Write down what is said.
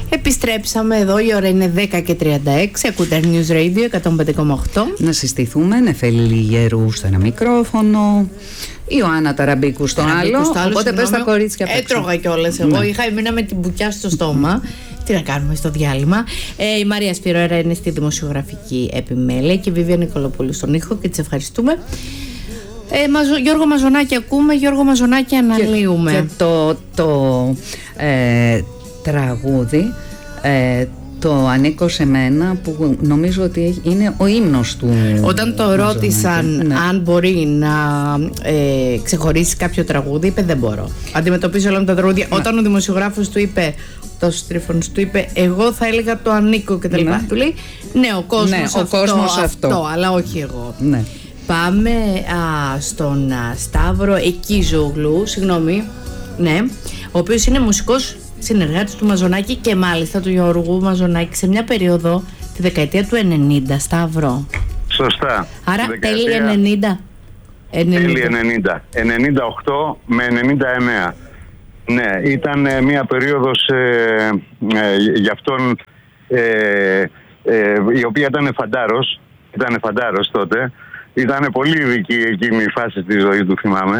Επιστρέψαμε εδώ, η ώρα είναι 10:36. Ακούτε News Radio 105,8. Να συστηθούμε, Νεφέλη Λιγέρου στο ένα μικρόφωνο, Ιωάννα Ταραμπίκου στο άλλο. Οπότε πες τα κορίτσια απ' έξω. Έτρωγα κιόλας εγώ. Μείνα με την μπουκιά στο στόμα. Τι να κάνουμε στο διάλειμμα. Η Μαρία Σπυρόερα είναι στη δημοσιογραφική επιμέλεια και η Βίβια Νικολοπούλου στον ήχο και τις ευχαριστούμε. Γιώργο Μαζονάκη ακούμε, Γιώργο Μαζονάκη αναλύουμε. Και το τραγούδι, το «Ανήκω σε μένα», που νομίζω ότι είναι ο ύμνος του. Όταν το ρώτησαν αν μπορεί να ξεχωρίσει κάποιο τραγούδι, είπε δεν μπορώ. Αντιμετωπίζω όλα τα τραγούδια. Όταν ο δημοσιογράφος του είπε, ο Τρίφωνος του είπε, εγώ θα έλεγα το «Ανήκω» και τα λοιπά. Του λέει ναι, ο κόσμος αυτό, αλλά όχι εγώ. Ναι. Πάμε στον Σταύρο Εκίζογλου, συγγνώμη, ναι, ο οποίος είναι μουσικός συνεργάτης του Μαζονάκη και μάλιστα του Γιώργου Μαζονάκη σε μια περίοδο τη δεκαετία του 90, Σταύρο. Σωστά. Άρα τέλη 90. Τέλη 90. 98 με 99. Ναι, ήταν μια περίοδος για αυτόν η οποία ήταν φαντάρος τότε. Ήταν πολύ ειδική εκείνη η φάση της ζωής του, θυμάμαι.